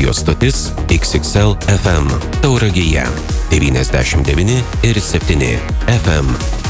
Radio stotis XXL FM Tauragėje 99,7 FM.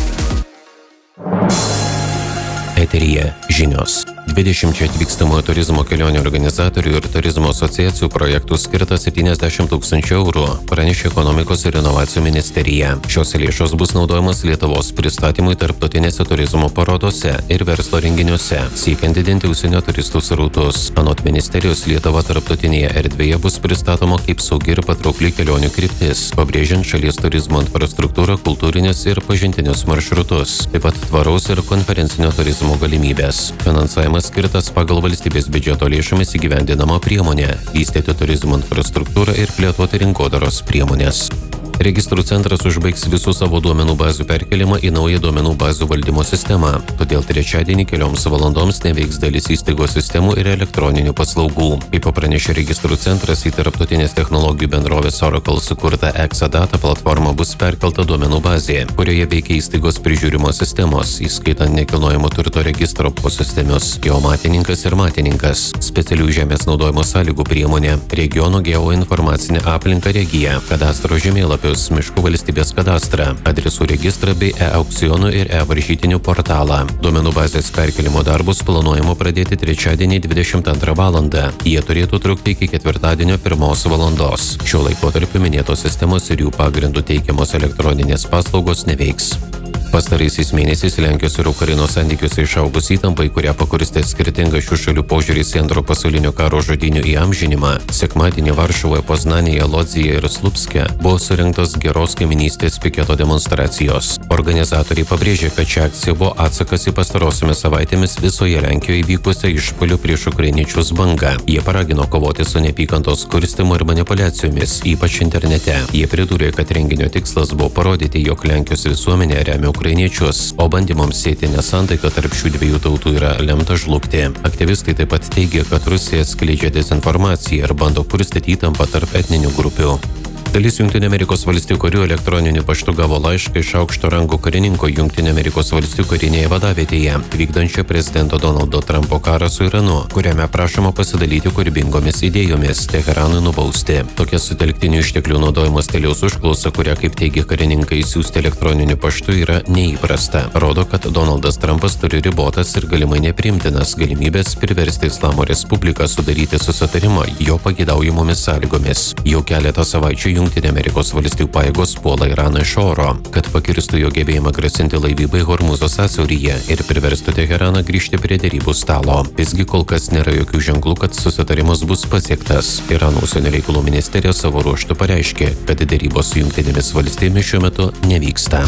Eteryje žinios. 20 atvykstamojo turizmo kelionių organizatorių ir turizmo asociacijų projektų skirta 70 000 eurų, pranešė Ekonomikos ir inovacijų ministerija. Šios lėšos bus naudojamos Lietuvos pristatymui tarptautinėse turizmo parodose ir verslo renginiuose, siekiant didinti užsienio turistų srautus. Anot ministerijos, Lietuva tarptautinėje erdvėje bus pristatoma kaip saugi ir patraukli kelionių kryptis, pabrėžiant šalies turizmo infrastruktūrą, kultūrinius ir pažintinius maršrutus, taip pat tvaraus ir konferencinio turizmo galimybės. Finansavimas skirtas pagal valstybės biudžeto lėšomis įgyvendinamą priemonę, vystyti turizmo infrastruktūrą ir plėtoti rinkodaros priemonės. Registrų centras užbaigs visų savo duomenų bazių perkelimą į naują duomenų bazių valdymo sistemą, todėl trečiadienį kelioms valandoms neveiks dalis įstaigos sistemų ir elektroninių paslaugų. Kaip pranešė Registrų centras, į tarptautinės technologijų bendrovės Oracle sukurta Exadata platforma bus perkelta duomenų bazė, kurioje veikia įstaigos prižiūrimos sistemos, įskaitant nekilnojamo turto registro posistemius, geomatininkas ir matininkas, specialių žemės naudojimo sąlygų priemonė, regionų geoinformacinė aplinka regija, kadastro žemėlapius, miškų valstybės kadastrą, adresų registrą bei e-aukcionų ir e-varžytinių portalą. Duomenų bazės perkelimo darbus planuojama pradėti trečiadienį 22 valandą. Jie turėtų trukti iki ketvirtadienio 1 valandos. Šiuo laikotarpiu minėtos sistemos ir jų pagrindų teikiamos elektroninės paslaugos neveiks. Pastaraisiais mėnesiais Lenkijos ir Ukrainos santykiuose išaugus įtampai, kurią pakurstė skirtingas šių šalių požiūris į Antro pasaulinio karo žudynių įamžinimą, sekmadienį Varšuvoje, Poznanėje, Lodzėje ir Slupske buvo surengtos geros kaiminystės piketo demonstracijos. Organizatoriai pabrėžė, kad ši akcija buvo atsakas į pastarosiomis savaitėmis visoje Lenkijoje įvykusią išpuolių prieš ukrainiečius bangą. Jie paragino kovoti su neapykantos kurstymu ir manipuliacijomis, ypač internete. Jie pridūrė, kad renginio tikslas buvo parodyti, jog Lenkijos visuomenė remia ukrainiečius, o bandymams sėti nesantaiką tarp šių dviejų tautų yra lemta žlugti. Aktyvistai taip pat teigia, kad Rusija skleidžia dezinformaciją ir bando kurstyti įtampą tarp etninių grupių. Dalis Jungtinių Amerikos Valstijų karių elektroniniu paštu gavo laišką iš aukšto rango karininko Jungtinių Amerikos Valstijų karinėje vadavietėje, vykdančio prezidento Donaldo Trumpo karą su Iranu, kuriame prašoma pasidalyti kūrybingomis idėjomis Teheranui nubausti. Tokia sutelktinių išteklių naudojimo stiliaus užklausa, kurią, kaip teigia karininkai, siųsti elektroniniu paštu yra neįprasta. Rodo, kad Donaldas Trumpas turi ribotas ir galimai nepriimtinas galimybės priversti Islamo Respubliką sudaryti susitarimą jo pageidaujamomis sąlygomis. Jau keletą savaičių Jungtinių Amerikos Valstijų pajėgos puola Iraną iš oro, kad pakirstų jo gebėjimą grasinti laivybai Hormuzo sąsiauryje ir priverstų Teheraną grįžti prie derybų stalo. Visgi kol kas nėra jokių ženklų, kad susitarimas bus pasiektas. Irano užsienio reikalų ministerija savo ruožtu pareiškė, kad derybos su Jungtinėmis valstijomis šiuo metu nevyksta.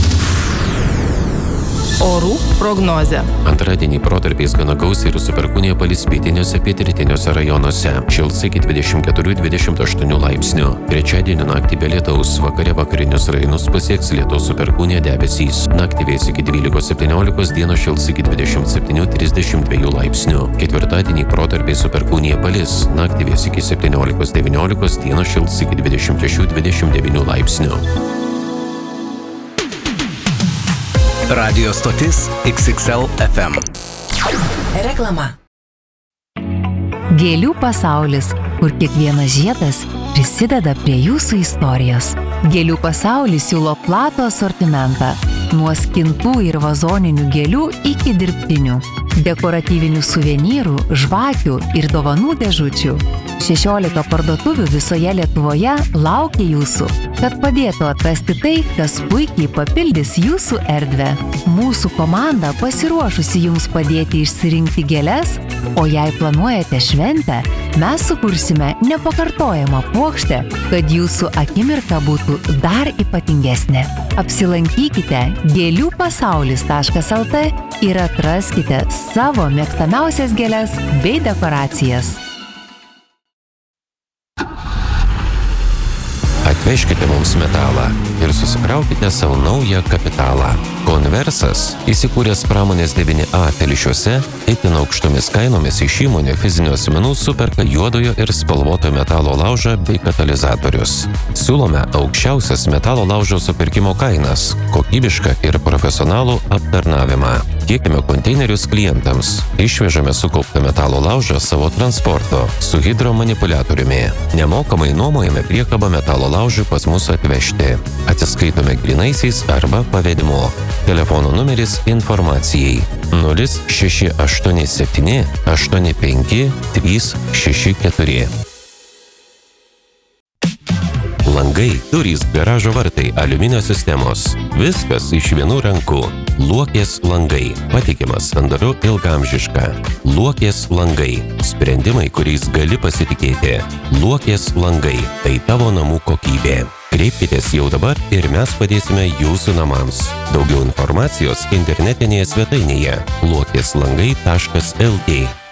Orų prognozė. Antradienį protarpiais gana gausiai ir su perkūnija palis pietiniuose pietrytiniuose rajonuose. Šils iki 24-28 laipsnių. Trečiadienį naktį be lietaus, vakare vakarinius rajonus pasieks lietaus su perkūnija debesys. Naktį vės iki 12-17, dieną šils iki 27-32 laipsnių. Ketvirtadienį protarpiais su perkūnija palis, naktį vės iki 17-19, dieną šils iki 26-29 laipsnių. Radio stotis XXL FM. Reklama. Gėlių pasaulis, kur kiekvienas žiedas prisideda prie jūsų istorijos. Gėlių pasaulis siūlo platų asortimentą, nuo skintų ir vazoninių gėlių iki dirbtinių, dekoratyvinių suvenyrų, žvakių ir dovanų dėžučių. 16 parduotuvių visoje Lietuvoje laukia jūsų, kad padėtų atrasti tai, kas puikiai papildys jūsų erdvę. Mūsų komanda pasiruošusi jums padėti išsirinkti gėles, o jei planuojate šventę, mes sukursime nepakartojamą puokštę, kad jūsų akimirka būtų dar ypatingesnė. Apsilankykite gėliųpasaulis.lt ir atraskite savo mėgstamiausias gėles bei dekoracijas. Atvežkite mums metalą ir susikraukite savo naują kapitalą. Konversas, įsikūręs pramonės 9A Telšiuose, itin aukštomis kainomis iš įmonių fizinių asmenų superka juodojo ir spalvoto metalo laužą bei katalizatorius. Siūlome aukščiausias metalo laužo supirkimo kainas, kokybišką ir profesionalų aptarnavimą. Tiekiame konteinerius klientams. Išvežame sukauptą metalo laužą savo transportu su hidromanipuliatoriumi. Nemokamai nuomojame priekabą metalo laužui pas mus atvežti. Atsiskaitome grynaisiais arba pavedimu. Telefono numeris informacijai 0687 85 364. Langai, durys, garažo vartai, aliuminio sistemos. Viskas iš vienų rankų. Luokės langai. Patikimas, sandaru, ilgaamžiška. Luokės langai. Sprendimai, kuriais gali pasitikėti. Luokės langai. Tai tavo namų kokybė. Kreipkitės jau dabar ir mes padėsime jūsų namams. Daugiau informacijos internetinėje svetainėje luokėslangai.lt.